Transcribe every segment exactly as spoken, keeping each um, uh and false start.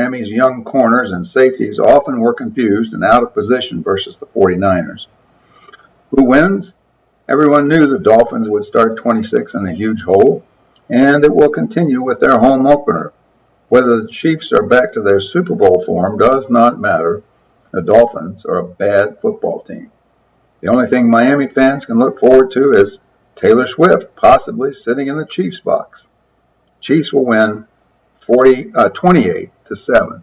Miami's young corners and safeties often were confused and out of position versus the forty-niners. Who wins? Everyone knew the Dolphins would start twenty-six in a huge hole, and it will continue with their home opener. Whether the Chiefs are back to their Super Bowl form does not matter. The Dolphins are a bad football team. The only thing Miami fans can look forward to is Taylor Swift possibly sitting in the Chiefs box. Chiefs will win forty, uh, twenty-eight to seven.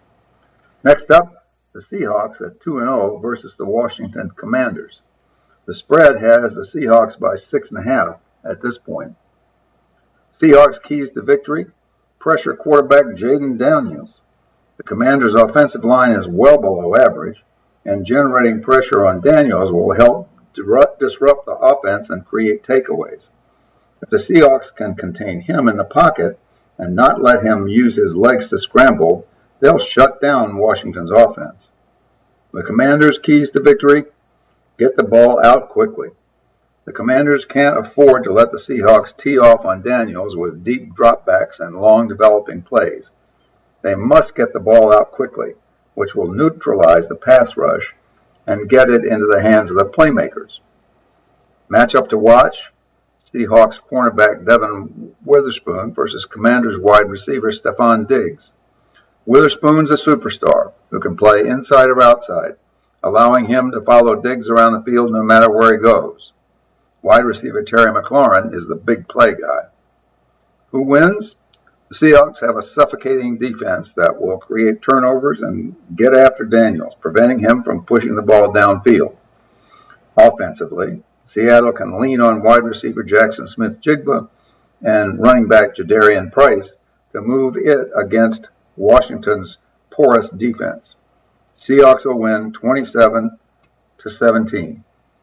Next up, the Seahawks at two and oh versus the Washington Commanders. The spread has the Seahawks by six and a half at this point. Seahawks keys to victory: pressure quarterback Jaden Daniels. The Commanders' offensive line is well below average, and generating pressure on Daniels will help disrupt the offense and create takeaways. If the Seahawks can contain him in the pocket and not let him use his legs to scramble, they'll shut down Washington's offense. The Commanders' keys to victory: get the ball out quickly. The Commanders can't afford to let the Seahawks tee off on Daniels with deep dropbacks and long developing plays. They must get the ball out quickly, which will neutralize the pass rush and get it into the hands of the playmakers. Matchup to watch: Seahawks cornerback Devin Witherspoon versus Commanders wide receiver Stephon Diggs. Witherspoon's a superstar who can play inside or outside, allowing him to follow Diggs around the field no matter where he goes. Wide receiver Terry McLaurin is the big play guy. Who wins? The Seahawks have a suffocating defense that will create turnovers and get after Daniels, preventing him from pushing the ball downfield. Offensively, Seattle can lean on wide receiver Jackson Smith-Jigba and running back Jadarian Price to move it against Washington's porous defense. Seahawks will win twenty-seven to seventeen.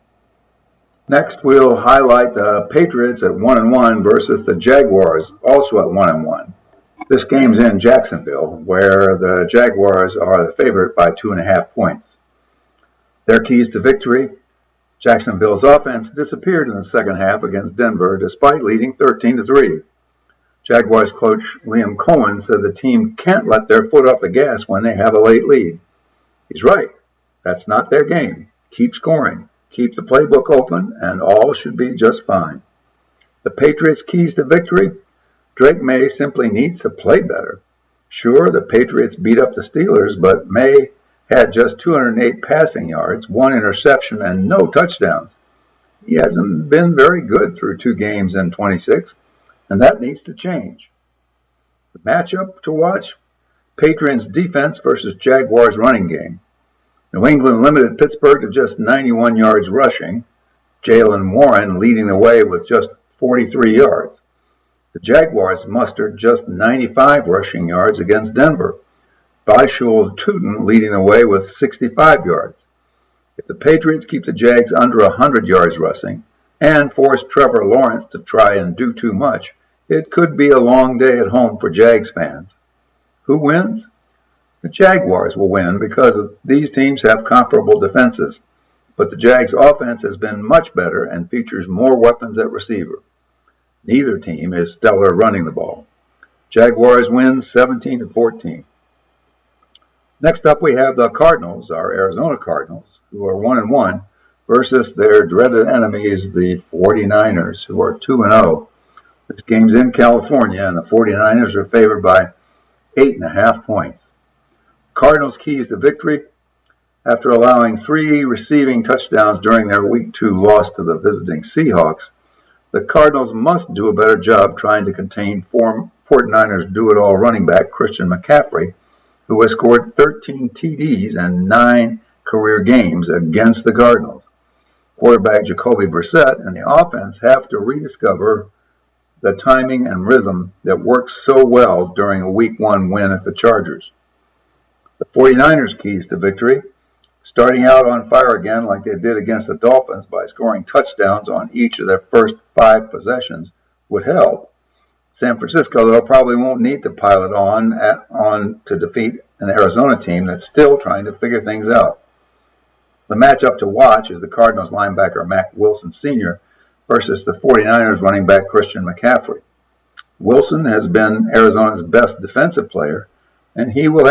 Next, we'll highlight the Patriots at one and one versus the Jaguars, also at one and one. This game's in Jacksonville, where the Jaguars are the favorite by two and a half points. Their keys to victory: Jacksonville's offense disappeared in the second half against Denver, despite leading thirteen to three. Jaguars coach Liam Cohen said the team can't let their foot off the gas when they have a late lead. He's right. That's not their game. Keep scoring. Keep the playbook open, and all should be just fine. The Patriots' keys to victory: Drake May simply needs to play better. Sure, the Patriots beat up the Steelers, but May had just two hundred eight passing yards, one interception, and no touchdowns. He hasn't been very good through two games in twenty-six, and that needs to change. The matchup to watch: Patriots defense versus Jaguars running game. New England limited Pittsburgh to just ninety-one yards rushing, Jaylen Warren leading the way with just forty-three yards. The Jaguars mustered just ninety-five rushing yards against Denver, Bishul Tuten leading the way with sixty-five yards. If the Patriots keep the Jags under one hundred yards rushing and force Trevor Lawrence to try and do too much, it could be a long day at home for Jags fans. Who wins? The Jaguars will win because these teams have comparable defenses, but the Jags' offense has been much better and features more weapons at receiver. Neither team is stellar running the ball. Jaguars win seventeen to fourteen. Next up, we have the Cardinals, our Arizona Cardinals, who are one and one, versus their dreaded enemies, the forty-niners, who are two and oh. This game's in California, and the forty-niners are favored by eight and a half points. Cardinals' keys to victory: after allowing three receiving touchdowns during their week two loss to the visiting Seahawks, the Cardinals must do a better job trying to contain forty-niners do-it-all running back Christian McCaffrey, who has scored thirteen T Ds and nine career games against the Cardinals. Quarterback Jacoby Brissett and the offense have to rediscover the timing and rhythm that worked so well during a week one win at the Chargers. The forty-niners' keys to victory: starting out on fire again like they did against the Dolphins by scoring touchdowns on each of their first five possessions would help. San Francisco, though, probably won't need to pile it on, at, on to defeat an Arizona team that's still trying to figure things out. The matchup to watch is the Cardinals linebacker Mack Wilson Senior versus the forty-niners running back Christian McCaffrey. Wilson has been Arizona's best defensive player, and he will